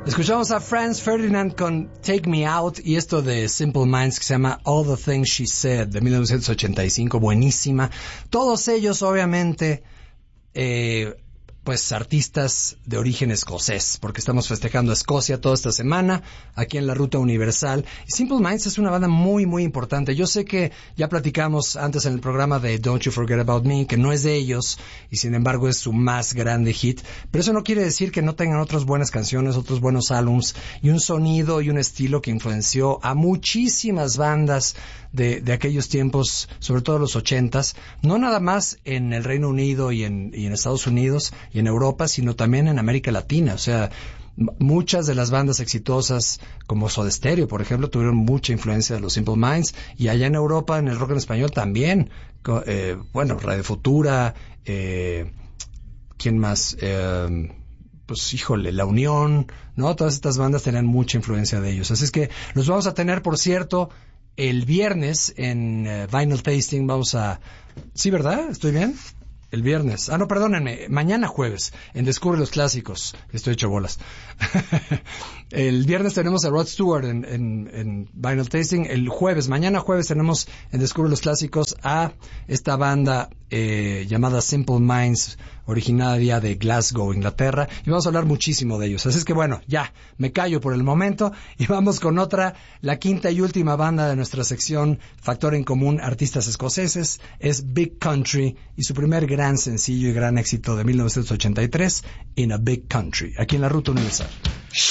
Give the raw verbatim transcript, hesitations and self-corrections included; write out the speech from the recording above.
Escuchamos a Franz Ferdinand con Take Me Out y esto de Simple Minds que se llama All the Things She Said de mil novecientos ochenta y cinco, buenísima. Todos ellos obviamente eh, pues artistas de origen escocés, porque estamos festejando a Escocia toda esta semana, aquí en la Ruta Universal. Y Simple Minds es una banda muy, muy importante. Yo sé que ya platicamos antes en el programa de Don't You Forget About Me, que no es de ellos, y sin embargo es su más grande hit. Pero eso no quiere decir que no tengan otras buenas canciones, otros buenos álbums, y un sonido y un estilo que influenció a muchísimas bandas de, de aquellos tiempos, sobre todo los ochentas, no nada más en el Reino Unido y en, y en Estados Unidos y en Europa, sino también en América Latina. O sea, m- muchas de las bandas exitosas, como Soda Stereo, por ejemplo, tuvieron mucha influencia de los Simple Minds, y allá en Europa, en el rock en español también. Co- eh, bueno, Radio Futura, eh, ¿quién más? Eh, pues híjole, La Unión, ¿no? Todas estas bandas tenían mucha influencia de ellos. Así es que los vamos a tener, por cierto, el viernes en uh, Vinyl Tasting. Vamos a... ¿Sí, verdad? ¿Estoy bien? El viernes. Ah, no, perdónenme. Mañana jueves, en Descubre los Clásicos. Estoy hecho bolas. El viernes tenemos a Rod Stewart en, en, en Vinyl Tasting. El jueves, mañana jueves, tenemos en Descubre los Clásicos a esta banda eh, llamada Simple Minds, originaria de Glasgow, Inglaterra. Y vamos a hablar muchísimo de ellos. Así es que bueno, ya, me callo por el momento y vamos con otra, la quinta y última banda de nuestra sección Factor en Común, artistas escoceses. Es Big Country y su primer gran sencillo y gran éxito de mil novecientos ochenta y tres, In a Big Country, aquí en la Ruta Universal.